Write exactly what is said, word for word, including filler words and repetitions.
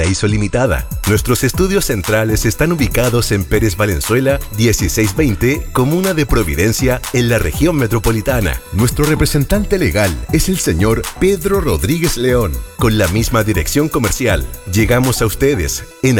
Paraíso Limitada. Nuestros estudios centrales están ubicados en Pérez Valenzuela dieciséis veinte, Comuna de Providencia, en la región metropolitana. Nuestro representante legal es el señor Pedro Rodríguez León. Con la misma dirección comercial, llegamos a ustedes en